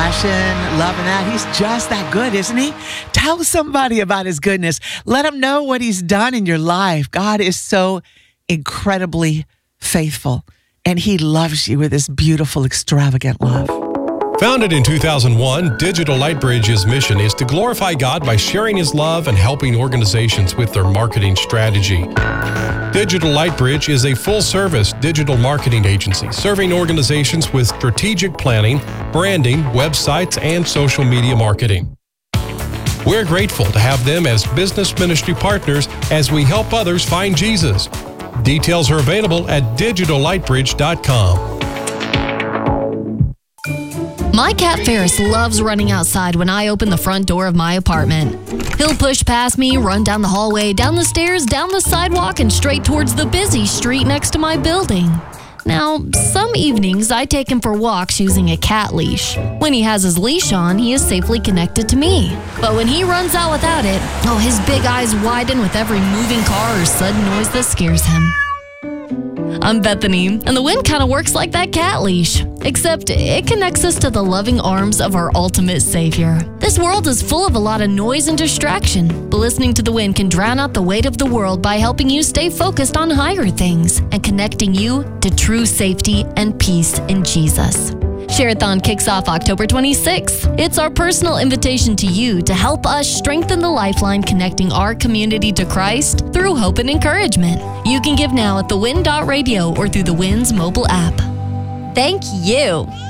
compassion, loving that. He's just that good, isn't he? Tell somebody about his goodness. Let them know what he's done in your life. God is so incredibly faithful, and he loves you with this beautiful, extravagant love. Founded in 2001, Digital Lightbridge's mission is to glorify God by sharing His love and helping organizations with their marketing strategy. Digital Lightbridge is a full-service digital marketing agency serving organizations with strategic planning, branding, websites, and social media marketing. We're grateful to have them as business ministry partners as we help others find Jesus. Details are available at digitallightbridge.com. My cat Ferris loves running outside when I open the front door of my apartment. He'll push past me, run down the hallway, down the stairs, down the sidewalk, and straight towards the busy street next to my building. Now, some evenings I take him for walks using a cat leash. When he has his leash on, he is safely connected to me. But when he runs out without it, his big eyes widen with every moving car or sudden noise that scares him. I'm Bethany, and the wind kind of works like that cat leash, except it connects us to the loving arms of our ultimate Savior. This world is full of a lot of noise and distraction, but listening to the wind can drown out the weight of the world by helping you stay focused on higher things and connecting you to true safety and peace in Jesus. Share-a-thon kicks off October 26th. It's our personal invitation to you to help us strengthen the lifeline connecting our community to Christ through hope and encouragement. You can give now at thewin.radio or through the Win's mobile app. Thank you.